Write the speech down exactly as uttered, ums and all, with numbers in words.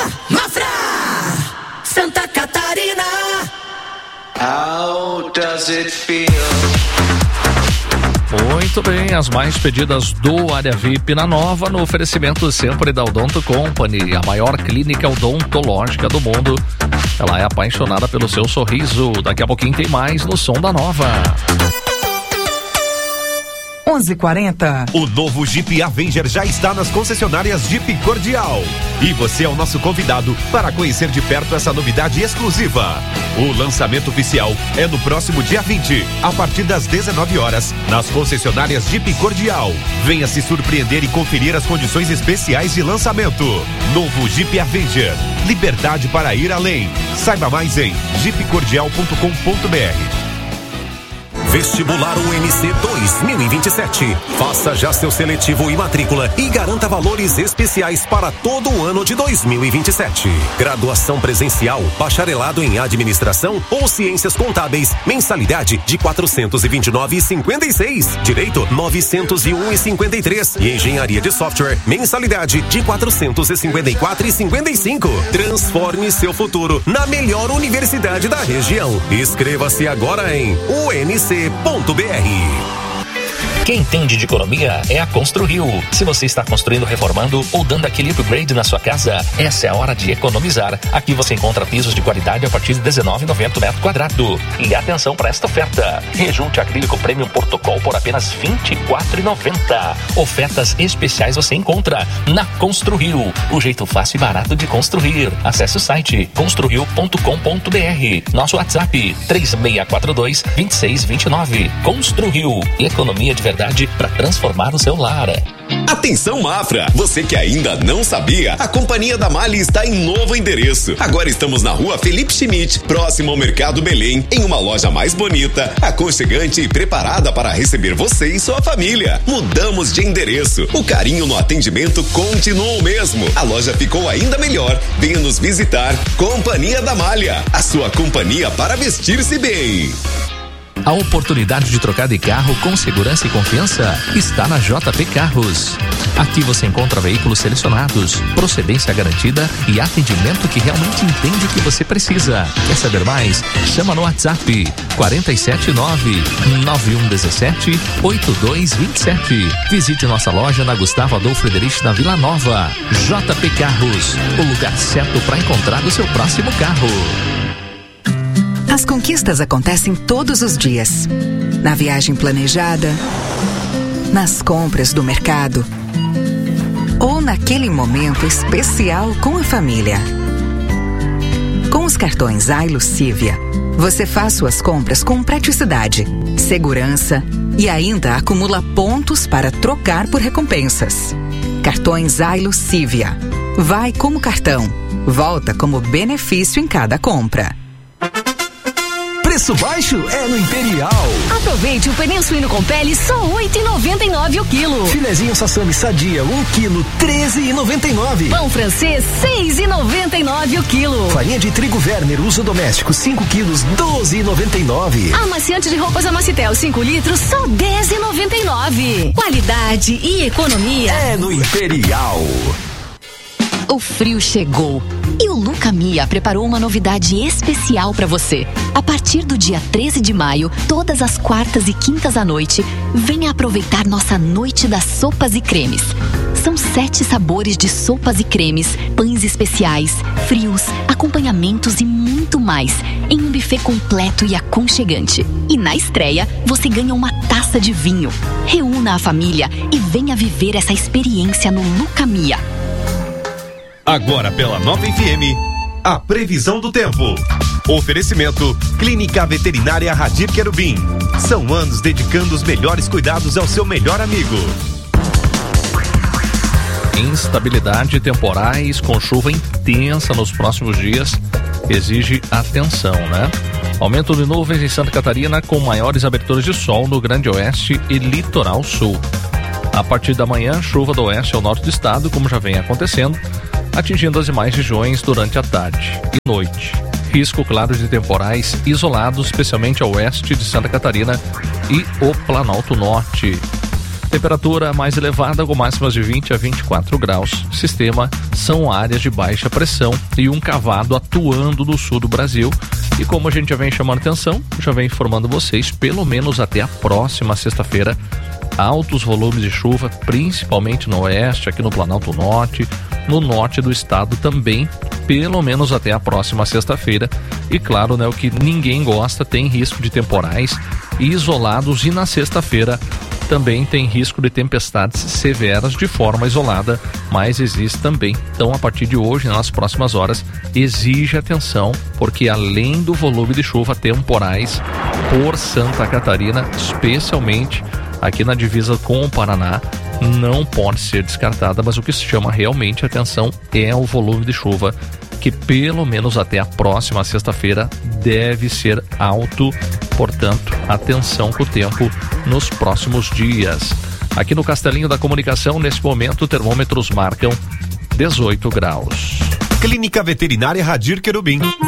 Mafra, Santa Catarina. How does it feel? Muito bem, as mais pedidas do Área V I P na Nova, no oferecimento sempre da Odonto Company, a maior clínica odontológica do mundo. Ela é apaixonada pelo seu sorriso. Daqui a pouquinho tem mais no Som da Nova. onze e quarenta. O novo Jeep Avenger já está nas concessionárias Jeep Cordial. E você é o nosso convidado para conhecer de perto essa novidade exclusiva. O lançamento oficial é no próximo dia vinte, a partir das dezenove horas, nas concessionárias Jeep Cordial. Venha se surpreender e conferir as condições especiais de lançamento. Novo Jeep Avenger. Liberdade para ir além. Saiba mais em jeep cordial ponto com ponto b r. Vestibular U N C dois mil e vinte e sete. Faça já seu seletivo e matrícula e garanta valores especiais para todo o ano de dois mil e vinte e sete. Graduação presencial, bacharelado em administração ou ciências contábeis, mensalidade de quatrocentos e vinte e nove reais e cinquenta e seis centavos. Direito novecentos e um reais e cinquenta e três centavos. E engenharia de software, mensalidade de quatrocentos e cinquenta e quatro reais e cinquenta e cinco centavos. Transforme seu futuro na melhor universidade da região. Inscreva-se agora em U N C ponto b r. Quem entende de economia é a Construrio. Se você está construindo, reformando ou dando aquele upgrade na sua casa, essa é a hora de economizar. Aqui você encontra pisos de qualidade a partir de dezenove reais e noventa centavos metro quadrado. E atenção para esta oferta: rejunte acrílico Premium Portocol por apenas vinte e quatro reais e noventa centavos. Ofertas especiais você encontra na Construrio. O jeito fácil e barato de construir. Acesse o site construrio ponto com ponto b r. Nosso WhatsApp três seis quatro dois, dois seis dois nove. Construrio. Economia de verdade para transformar o seu lar. Atenção Mafra, você que ainda não sabia, a Companhia da Malha está em novo endereço. Agora estamos na rua Felipe Schmidt, próximo ao Mercado Belém, em uma loja mais bonita, aconchegante e preparada para receber você e sua família. Mudamos de endereço, o carinho no atendimento continua o mesmo. A loja ficou ainda melhor. Venha nos visitar. Companhia da Malha, a sua companhia para vestir-se bem. A oportunidade de trocar de carro com segurança e confiança está na J P Carros. Aqui você encontra veículos selecionados, procedência garantida e atendimento que realmente entende o que você precisa. Quer saber mais? Chama no WhatsApp quatro sete nove, nove um um sete, oito dois dois sete. Visite nossa loja na Gustavo Adolfo Friedrich, na Vila Nova. J P Carros, o lugar certo para encontrar o seu próximo carro. As conquistas acontecem todos os dias. Na viagem planejada, nas compras do mercado ou naquele momento especial com a família. Com os cartões iLucívia, você faz suas compras com praticidade, segurança e ainda acumula pontos para trocar por recompensas. Cartões iLucívia. Vai como cartão, volta como benefício em cada compra. Preço baixo é no Imperial. Aproveite o pernil suíno com pele, só oito reais e noventa e nove centavos o quilo. Filezinho sassami sadia, um quilo, treze reais e noventa e nove centavos. Pão francês, seis reais e noventa e nove centavos o quilo. Farinha de trigo Werner, uso doméstico, cinco quilos, doze reais e noventa e nove centavos. Amaciante de roupas Amacitel, cinco litros, só dez reais e noventa e nove centavos. Qualidade e economia é no Imperial. O frio chegou e o Lucamia preparou uma novidade especial para você. A partir do dia treze de maio, todas as quartas e quintas à noite, venha aproveitar nossa noite das sopas e cremes. São sete sabores de sopas e cremes, pães especiais, frios, acompanhamentos e muito mais, em um buffet completo e aconchegante. E na estreia, você ganha uma taça de vinho. Reúna a família e venha viver essa experiência no Lucamia. Agora pela Nova F M, a previsão do tempo. Oferecimento Clínica Veterinária Radir Querubim. São anos dedicando os melhores cuidados ao seu melhor amigo. Instabilidade, temporais com chuva intensa nos próximos dias exige atenção, né? Aumento de nuvens em Santa Catarina com maiores aberturas de sol no Grande Oeste e Litoral Sul. A partir da manhã, chuva do oeste ao norte do estado, como já vem acontecendo, atingindo as demais regiões durante a tarde e noite. Risco claro de temporais isolados, especialmente ao oeste de Santa Catarina e o Planalto Norte. Temperatura mais elevada, com máximas de vinte a vinte e quatro graus. Sistema são áreas de baixa pressão e um cavado atuando no sul do Brasil. E como a gente já vem chamando atenção, já vem informando vocês, pelo menos até a próxima sexta-feira, altos volumes de chuva, principalmente no oeste, aqui no Planalto Norte, no norte do estado também, pelo menos até a próxima sexta-feira. E claro, né, o que ninguém gosta, tem risco de temporais isolados, e na sexta-feira também tem risco de tempestades severas de forma isolada, mas existe também. Então, a partir de hoje, nas próximas horas, exige atenção, porque além do volume de chuva, temporais por Santa Catarina, especialmente aqui na divisa com o Paraná, não pode ser descartada, mas o que se chama realmente atenção é o volume de chuva, que pelo menos até a próxima sexta-feira deve ser alto. Portanto, atenção com o tempo nos próximos dias. Aqui no Castelinho da Comunicação, nesse momento, termômetros marcam dezoito graus. Clínica Veterinária Radir Querubim.